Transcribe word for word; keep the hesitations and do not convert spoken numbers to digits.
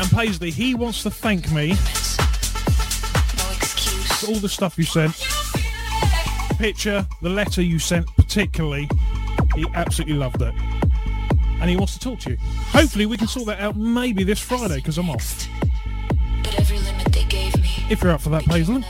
And Paisley, he wants to thank me for all the stuff you sent. Picture, the letter you sent particularly. He absolutely loved it. And he wants to talk to you. Hopefully we can sort that out maybe this Friday, because I'm off. If you're up for that, Paisley.